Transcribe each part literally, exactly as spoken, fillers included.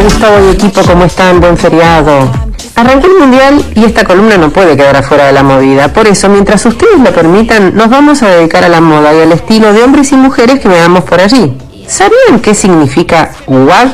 Gustavo y equipo, ¿cómo están? Buen feriado. Arranqué el mundial y esta columna no puede quedar afuera de la movida. Por eso, mientras ustedes lo permitan, nos vamos a dedicar a la moda y al estilo de hombres y mujeres que veamos por allí. ¿Sabían qué significa W A G?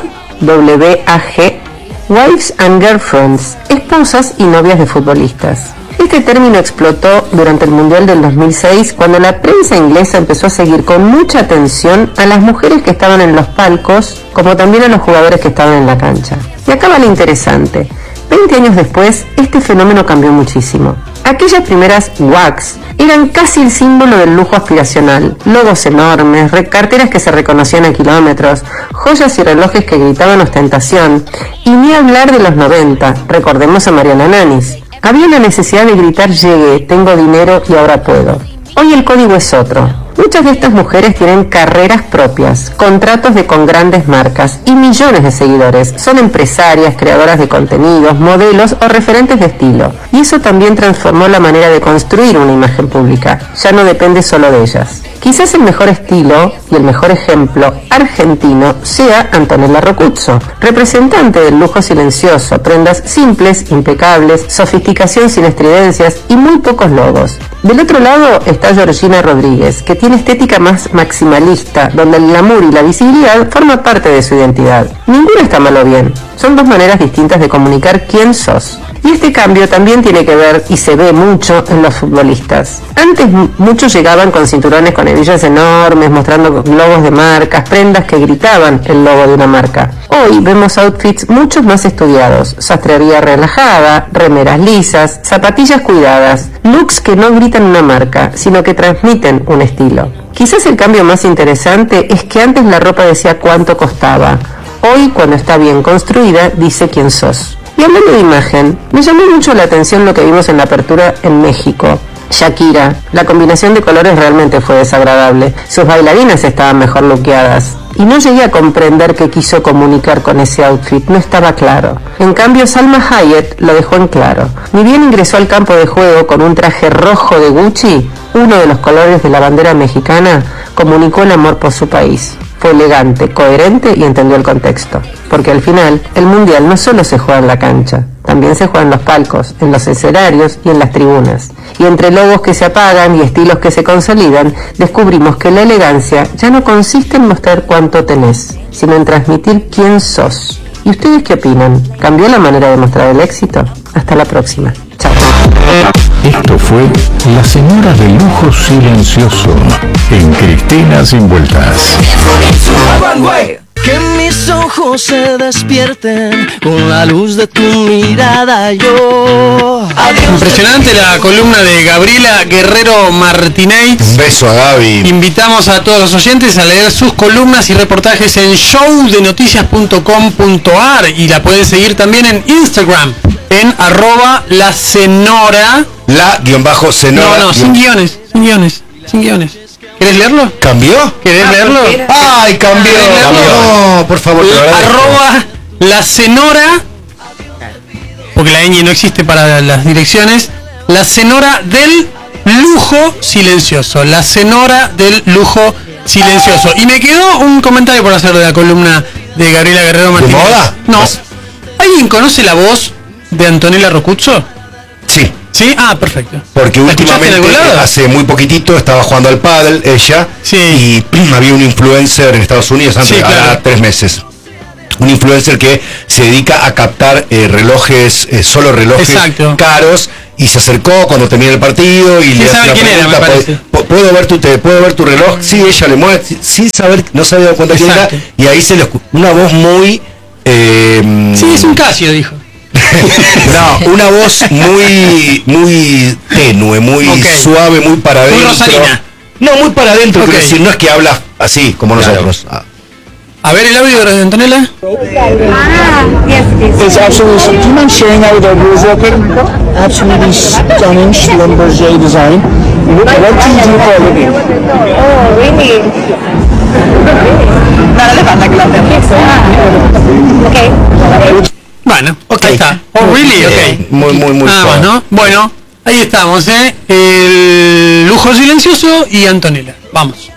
W A G. Wives and Girlfriends, esposas y novias de futbolistas. Este término explotó durante el Mundial del dos mil seis, cuando la prensa inglesa empezó a seguir con mucha atención a las mujeres que estaban en los palcos, como también a los jugadores que estaban en la cancha. Y acá va lo interesante. veinte años después, este fenómeno cambió muchísimo. Aquellas primeras W A Gs eran casi el símbolo del lujo aspiracional. Logos enormes, carteras que se reconocían a kilómetros, joyas y relojes que gritaban ostentación. Y ni hablar de los noventa, recordemos a Mariana Nanis. Había una necesidad de gritar: llegué, tengo dinero y ahora puedo. Hoy el código es otro. Muchas de estas mujeres tienen carreras propias, contratos de con grandes marcas y millones de seguidores. Son empresarias, creadoras de contenidos, modelos o referentes de estilo. Y eso también transformó la manera de construir una imagen pública. Ya no depende solo de ellas. Quizás el mejor estilo y el mejor ejemplo argentino sea Antonella Roccuzzo, representante del lujo silencioso, prendas simples, impecables, sofisticación sin estridencias y muy pocos logos. Del otro lado está Georgina Rodríguez, que tiene estética más maximalista, donde el glamour y la visibilidad forma parte de su identidad. Ninguna está mal o bien, son dos maneras distintas de comunicar quién sos. Y este cambio también tiene que ver, y se ve mucho, en los futbolistas. Antes muchos llegaban con cinturones con hebillas enormes, mostrando logos de marcas, prendas que gritaban el logo de una marca. Hoy vemos outfits muchos más estudiados: sastrería relajada, remeras lisas, zapatillas cuidadas, looks que no gritan una marca, sino que transmiten un estilo. Quizás el cambio más interesante es que antes la ropa decía cuánto costaba. Hoy, cuando está bien construida, dice quién sos. Y hablando de imagen, me llamó mucho la atención lo que vimos en la apertura en México. Shakira, la combinación de colores realmente fue desagradable. Sus bailarinas estaban mejor luqueadas. Y no llegué a comprender qué quiso comunicar con ese outfit, no estaba claro. En cambio, Salma Hayek lo dejó en claro. Ni bien ingresó al campo de juego con un traje rojo de Gucci, uno de los colores de la bandera mexicana, comunicó el amor por su país. Fue elegante, coherente y entendió el contexto. Porque al final, el mundial no solo se juega en la cancha, también se juega en los palcos, en los escenarios y en las tribunas. Y entre logos que se apagan y estilos que se consolidan, descubrimos que la elegancia ya no consiste en mostrar cuánto tenés, sino en transmitir quién sos. ¿Y ustedes qué opinan? ¿Cambió la manera de mostrar el éxito? Hasta la próxima. Chao. Esto fue Las Señoras del Lujo Silencioso en Cristina Sin Vueltas. Que mis ojos se despierten con la luz de tu mirada, yo. Adiós. Impresionante la columna de Gabriela Guerrero Martínez. Un beso a Gaby. Invitamos a todos los oyentes a leer sus columnas y reportajes en show de noticias punto com punto a r y la pueden seguir también en Instagram en arroba la cenora. La guión bajo cenora. No, no, sin guiones, sin guiones, sin guiones. ¿Querés leerlo? ¿Cambió? ¿Querés leerlo? ¡Ay, cambió! cambió. No, por favor, te lo agradezco. Arroba la cenora, porque la ñ no existe para las direcciones. La cenora del lujo silencioso. La cenora del lujo silencioso. Y me quedó un comentario por hacer de la columna de Gabriela Guerrero Martínez. ¿De moda? No. ¿Alguien conoce la voz de Antonella Roccuzzo? Sí. ¿Sí? Ah, perfecto. Porque últimamente, hace muy poquitito, estaba jugando al pádel ella. Sí. Y había un influencer en Estados Unidos antes, sí, claro. ahora tres meses. Un influencer que se dedica a captar eh, relojes, eh, solo relojes Exacto. caros, y se acercó cuando termina el partido y le sabe quién era, me parece. ¿Puedo ver tu te, puedo ver tu reloj? Sí, ella le mueve sin saber, no se había dado cuenta quién era, y ahí se le escuchó una voz muy eh, sí, es un Casio, dijo. No, una voz muy muy tenue, muy okay. suave, muy para adentro. Muy Rosalina. No, muy para adentro, okay. Quiero decir, no es que habla así como claro. Nosotros. Ah. A ver el audio de Antonella. Ah, yes, yes. It's absolutely. Do you mind sharing that with our viewers real quick? Absolutely stunning Schlumberger design. What, what do you do for a living? Oh, really? Nada le falta que lo haga. Okay. Bueno, okay. Ahí está. Oh, really? Okay. Muy, muy, muy Nada más, ¿no? Bueno, ahí estamos, ¿eh? El lujo silencioso y Antonella. Vamos.